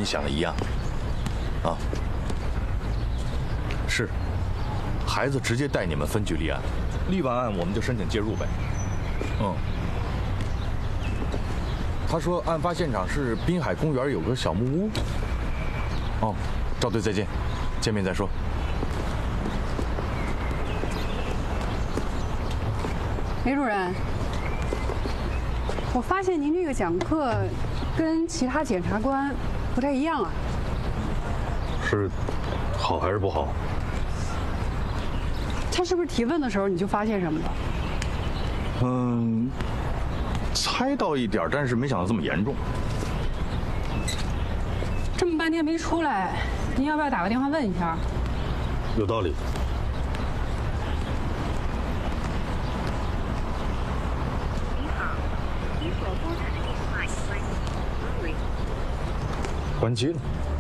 你想的一样，啊，是，孩子直接带你们分局立案，立完案我们就申请介入呗。嗯。他说案发现场是滨海公园有个小木屋。哦，赵队再见，见面再说。 梅主任，我发现您这个讲课跟其他检察官不太一样啊。 是好还是不好？ 他是不是提问的时候你就发现什么了？ 嗯，猜到一点，但是没想到这么严重。 这么半天没出来，您要不要打个电话问一下？ 有道理。 您好，您所拨打的电话已关机。 关机了。